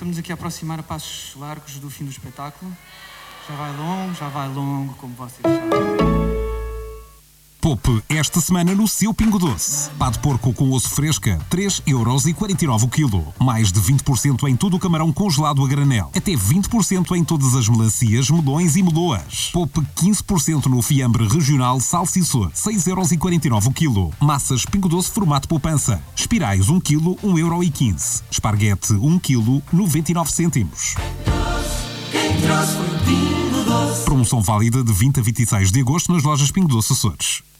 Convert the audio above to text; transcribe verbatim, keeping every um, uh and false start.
estamos aqui a aproximar a passos largos do fim do espetáculo. Já vai longo, já vai longo, como vocês sabem. Poupe esta semana no seu Pingo Doce. Pá de porco com osso fresca, três euros e quarenta e nove o quilo. Mais de vinte por cento em todo o camarão congelado a granel. Até vinte por cento em todas as melancias, melões e meloas. Poupe quinze por cento no fiambre regional Salsiçô, seis euros e quarenta e nove o quilo. Massas Pingo Doce formato poupança. Espirais um quilo, um euro e quinze. Esparguete um quilo, noventa e nove cêntimos. Quem trouxe foi o Pingo Doce. Promoção válida de vinte a vinte e seis de agosto nas lojas Pingo Doce Açores.